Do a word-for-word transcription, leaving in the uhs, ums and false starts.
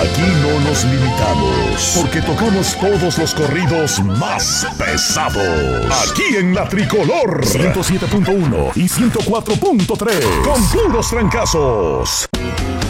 Aquí no nos limitamos, porque tocamos todos los corridos más pesados. Aquí en La Tricolor, ciento siete punto uno y ciento cuatro punto tres, con puros trancazos.